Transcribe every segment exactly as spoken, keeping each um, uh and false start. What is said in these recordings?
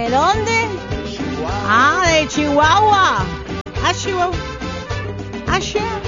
¿De dónde? Ah, de Chihuahua. Ah, Chihuahua. Ah, Chihuahua.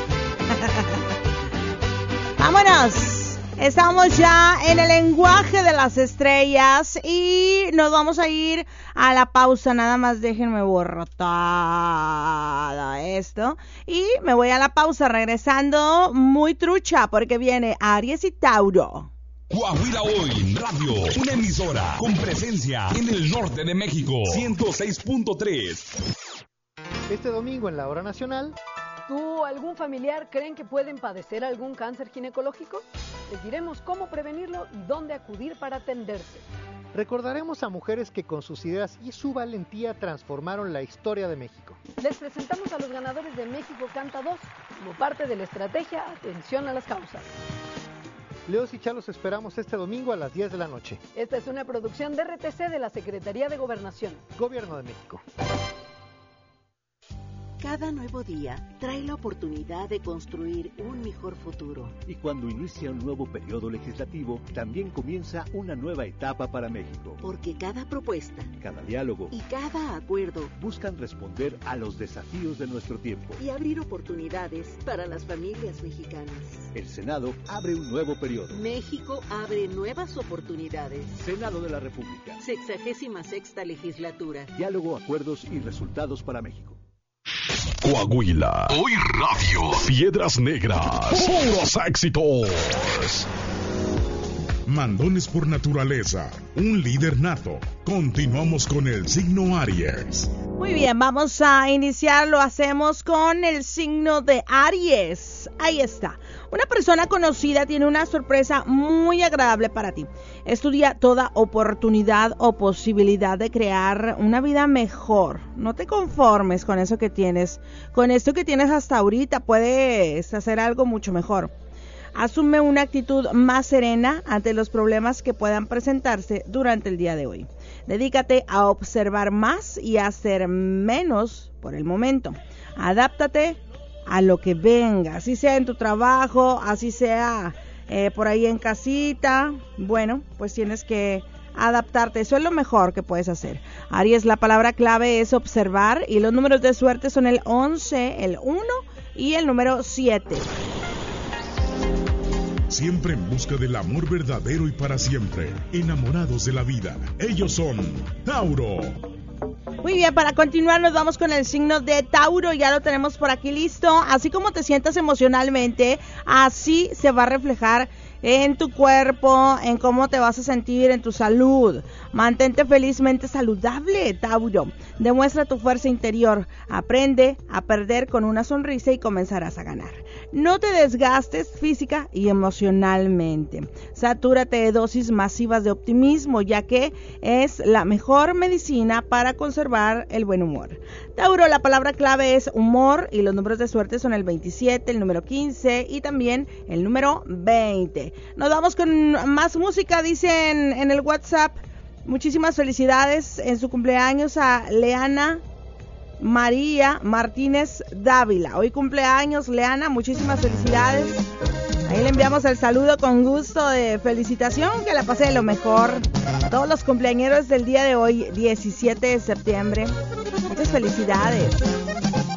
Vámonos. Estamos ya en el lenguaje de las estrellas y nos vamos a ir a la pausa. Nada más déjenme borrar todo esto y me voy a la pausa, regresando muy trucha porque viene Aries y Tauro. Coahuila Hoy Radio, una emisora con presencia en el norte de México, ciento seis punto tres. Este domingo en la Hora Nacional. ¿Tú o algún familiar creen que pueden padecer algún cáncer ginecológico? Les diremos cómo prevenirlo y dónde acudir para atenderse. Recordaremos a mujeres que con sus ideas y su valentía transformaron la historia de México. Les presentamos a los ganadores de México Canta dos como parte de la estrategia Atención a las Causas. Leos y Chalos esperamos este domingo a las diez de la noche. Esta es una producción de R T C de la Secretaría de Gobernación. Gobierno de México. Cada nuevo día trae la oportunidad de construir un mejor futuro. Y cuando inicia un nuevo periodo legislativo, también comienza una nueva etapa para México. Porque cada propuesta, cada diálogo y cada acuerdo buscan responder a los desafíos de nuestro tiempo y abrir oportunidades para las familias mexicanas. El Senado abre un nuevo periodo. México abre nuevas oportunidades. Senado de la República. Sexagésima sexta legislatura. Diálogo, acuerdos y resultados para México. Coahuila Hoy Radio. Piedras Negras. Puros éxitos. Mandones por naturaleza, un líder nato. Continuamos con el signo Aries. Muy bien, vamos a iniciar, lo hacemos con el signo de Aries. Ahí está. Una persona conocida tiene una sorpresa muy agradable para ti. Estudia toda oportunidad o posibilidad de crear una vida mejor. No te conformes con eso que tienes. Con esto que tienes hasta ahorita puedes hacer algo mucho mejor. Asume una actitud más serena ante los problemas que puedan presentarse durante el día de hoy. Dedícate a observar más y a hacer menos por el momento. Adáptate a lo que venga, así sea en tu trabajo, así sea eh, por ahí en casita. Bueno, pues tienes que adaptarte, eso es lo mejor que puedes hacer. Aries, la palabra clave es observar y los números de suerte son el once, el uno y el número siete. Siempre en busca del amor verdadero y para siempre, enamorados de la vida. Ellos son Tauro. Muy bien, para continuar nos vamos con el signo de Tauro, ya lo tenemos por aquí listo. Así como te sientas emocionalmente, así se va a reflejar en tu cuerpo, en cómo te vas a sentir, en tu salud. Mantente felizmente saludable, Tauro. Demuestra tu fuerza interior. Aprende a perder con una sonrisa y comenzarás a ganar. No te desgastes física y emocionalmente. Satúrate de dosis masivas de optimismo, ya que es la mejor medicina para conservar el buen humor. Tauro, la palabra clave es humor y los números de suerte son el veintisiete, el número quince y también el número veinte. Nos vamos con más música, dicen en el WhatsApp. Muchísimas felicidades en su cumpleaños a Leana María Martínez Dávila. Hoy cumpleaños Leana, muchísimas felicidades. Ahí le enviamos el saludo con gusto de felicitación, que la pase de lo mejor. A todos los cumpleañeros del día de hoy, diecisiete de septiembre. Muchas felicidades.